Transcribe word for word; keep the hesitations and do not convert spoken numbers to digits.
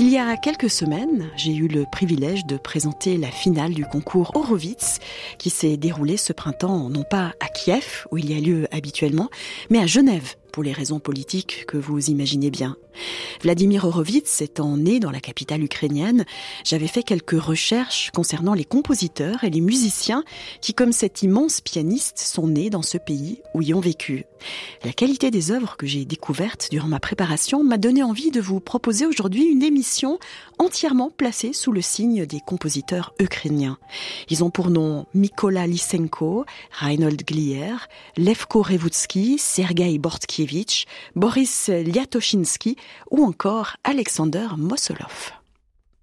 Il y a quelques semaines, j'ai eu le privilège de présenter la finale du concours Horowitz qui s'est déroulé ce printemps, non pas à Kiev, où il y a lieu habituellement, mais à Genève, pour les raisons politiques que vous imaginez bien. Vladimir Horowitz étant né dans la capitale ukrainienne, j'avais fait quelques recherches concernant les compositeurs et les musiciens qui, comme cet immense pianiste, sont nés dans ce pays où y ont vécu. La qualité des œuvres que j'ai découvertes durant ma préparation m'a donné envie de vous proposer aujourd'hui une émission entièrement placée sous le signe des compositeurs ukrainiens. Ils ont pour nom Mykola Lysenko, Reinhold Glier, Levko Revutsky, Sergei Bortkiewicz, Boris Liatoshinsky ou encore Alexander Mosolov.